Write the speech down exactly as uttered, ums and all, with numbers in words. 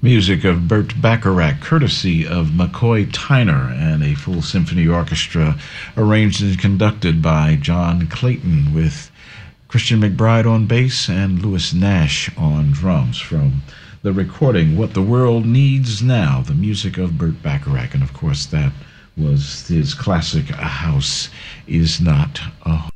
Music of Burt Bacharach, courtesy of McCoy Tyner, and a full symphony orchestra arranged and conducted by John Clayton, with Christian McBride on bass and Louis Nash on drums, from the recording What the World Needs Now, the music of Burt Bacharach. And of course that was his classic A House Is Not a Home.